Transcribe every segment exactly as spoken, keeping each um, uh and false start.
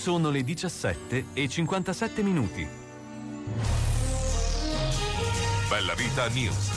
Sono le diciassette e cinquantasette minuti. Bella Vita News.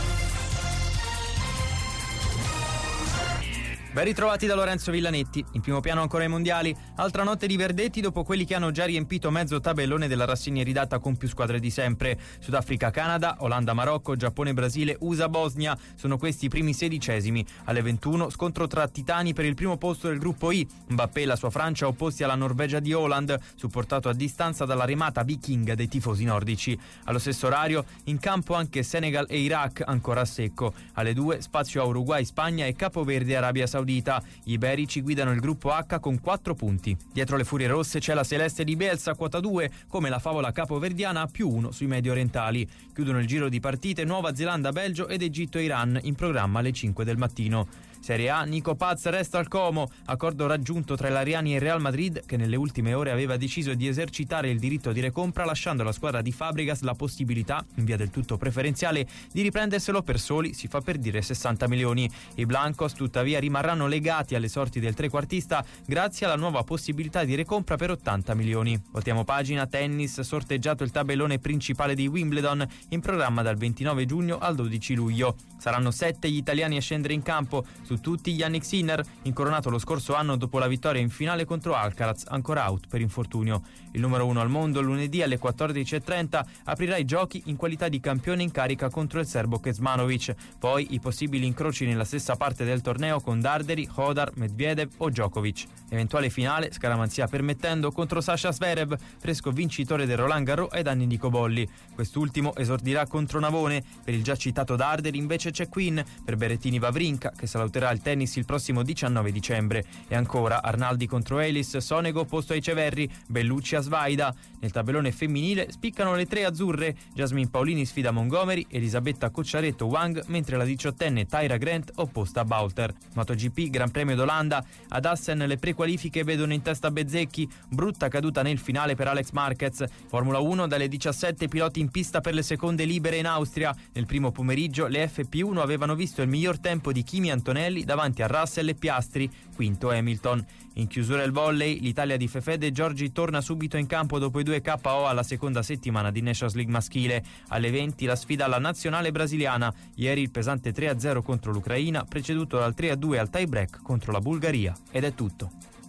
Ben ritrovati da Lorenzo Villanetti. In primo piano ancora i mondiali. Altra notte di verdetti dopo quelli che hanno già riempito mezzo tabellone della rassegna ridata con più squadre di sempre. Sudafrica-Canada, Olanda-Marocco, Giappone-Brasile, U S A-Bosnia. Sono questi i primi sedicesimi. Alle ventuno scontro tra titani per il primo posto del gruppo I. Mbappé e la sua Francia opposti alla Norvegia di Haaland, supportato a distanza dalla remata vichinga dei tifosi nordici. Allo stesso orario in campo anche Senegal e Iraq ancora a secco. Alle due spazio a Uruguay, Spagna e Capoverde, Arabia Saudita. Gli iberici guidano il gruppo H con quattro punti. Dietro le furie rosse c'è la Celeste di Bielsa, quota due, come la favola capoverdiana a più uno sui medio orientali. Chiudono il giro di partite Nuova Zelanda, Belgio ed Egitto e Iran, in programma alle cinque del mattino. Serie A, Nico Paz resta al Como, accordo raggiunto tra l'Ariani e il Real Madrid, che nelle ultime ore aveva deciso di esercitare il diritto di recompra, lasciando alla squadra di Fabregas la possibilità, in via del tutto preferenziale, di riprenderselo per soli, si fa per dire, sessanta milioni. I Blancos tuttavia rimarranno legati alle sorti del trequartista grazie alla nuova possibilità di recompra per ottanta milioni. Voltiamo pagina, tennis, sorteggiato il tabellone principale di Wimbledon, in programma dal ventinove giugno al dodici luglio. Saranno sette gli italiani a scendere in campo, su tutti Jannik Sinner, incoronato lo scorso anno dopo la vittoria in finale contro Alcaraz, ancora out per infortunio. Il numero uno al mondo lunedì alle quattordici e trenta aprirà i giochi in qualità di campione in carica contro il serbo Kecmanovic, poi i possibili incroci nella stessa parte del torneo con Darderi, Hodar, Medvedev o Djokovic. Eventuale finale, scaramanzia permettendo, contro Sasha Zverev, fresco vincitore del Roland Garros ai danni di Cobolli. Quest'ultimo esordirà contro Navone. Per il già citato Darderi invece c'è Quinn, per Berrettini Wawrinka, che saluterà il tennis il prossimo diciannove dicembre. E ancora Arnaldi contro Elis, Sonego opposto ai Ceverri, Bellucci a Svaida. Nel tabellone femminile spiccano le tre azzurre. Jasmine Paolini sfida Montgomery, Elisabetta Cocciaretto Wang, mentre la diciottenne Tyra Grant opposta a Bauter. MotoGP, Gran Premio d'Olanda, ad Assen le prequalifiche vedono in testa Bezzecchi, brutta caduta nel finale per Alex Marquez. Formula uno, dalle diciassette piloti in pista per le seconde libere in Austria. Nel primo pomeriggio le F P uno avevano visto il miglior tempo di Kimi Antonelli davanti a Russell e Piastri, quinto Hamilton. In chiusura il volley, l'Italia di Fefede Giorgi torna subito in campo dopo i due K O alla seconda settimana di Nations League maschile. Alle venti la sfida alla nazionale brasiliana. Ieri il pesante tre a zero contro l'Ucraina, preceduto dal tre a due al tie break contro la Bulgaria. Ed è tutto.